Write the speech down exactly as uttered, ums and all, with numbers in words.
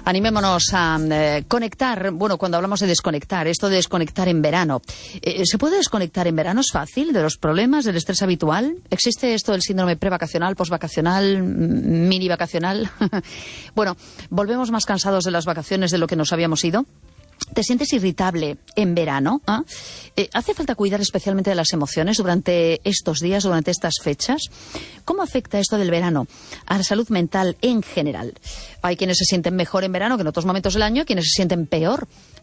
Animémonos a eh, conectar. Bueno, cuando hablamos de desconectar, esto de desconectar en verano, eh, ¿se puede desconectar en verano? ¿Es fácil? ¿De los problemas, del estrés habitual? ¿Existe esto del síndrome prevacacional, posvacacional, mini vacacional? Bueno, ¿volvemos más cansados de las vacaciones de lo que nos habíamos ido? ¿Te sientes irritable en verano? ¿Ah? Eh, ¿Hace falta cuidar especialmente de las emociones durante estos días, durante estas fechas? ¿Cómo afecta esto del verano a la salud mental en general? Hay quienes se sienten mejor en verano que en otros momentos del año, quienes se sienten peor.